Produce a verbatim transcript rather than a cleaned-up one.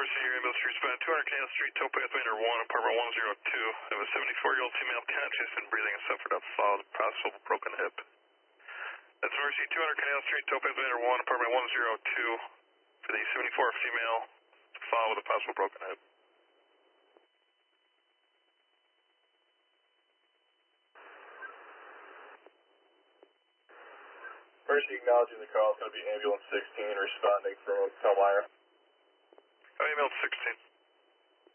Mercy, your ambulance respond two hundred Canal Street, towpath lane one, apartment one oh two. I have a seventy-four-year-old female conscious and breathing and suffered a fall with a possible broken hip. That's Mercy, two hundred Canal Street, towpath lane one, apartment one oh two. For the seventy-four female, fall with a possible broken hip. Mercy acknowledging the call is going to be ambulance sixteen responding from Elmira. Ambulance sixteen.